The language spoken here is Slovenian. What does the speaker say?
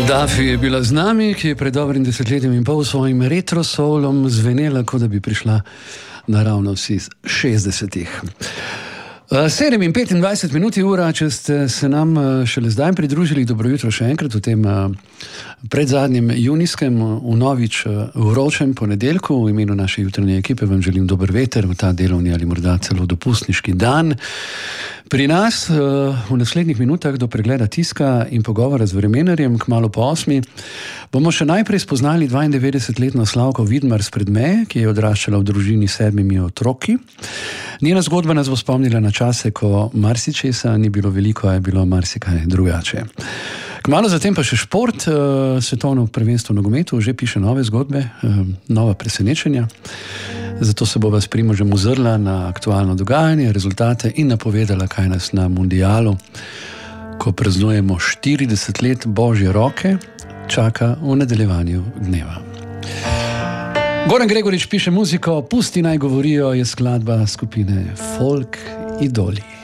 Dafi je bila z nami, ki je pred dobrim desetletjem in pol svojim retro-soulom zvenela, kot da bi prišla naravno iz 60-ih. 7:25 ura, če ste se nam šele zdaj pridružili, dobro jutro še enkrat v tem predzadnjem junijskem, vnovič vročem ponedeljku. V imenu naše jutranje ekipe vam želim dober veter v ta delovni ali morda celo dopustniški dan. Pri nas v naslednjih minutah do pregleda tiska in pogovora z vremenarjem kmalu po 8 bomo še najprej spoznali 92-letno Slavko Vidmar s Predmeje, ki je odraščala v družini s 7 otroki. Njena zgodba nas bo spomnila na čase, ko marsičesa ni bilo veliko, a je bilo marsikaj drugače. Kmalu zatem pa še šport, svetovno prvenstvo v nogometu že piše nove zgodbe, nova presenečenja. Zato se bova s Primožem ozrla na aktualno dogajanje, rezultate in napovedala, kaj nas na mundialu, ko praznujemo 40 let Božje roke, čaka v nadaljevanju dneva. Goran Gregorič piše muziko, Pusti naj govorijo je skladba skupine Folk Idoli.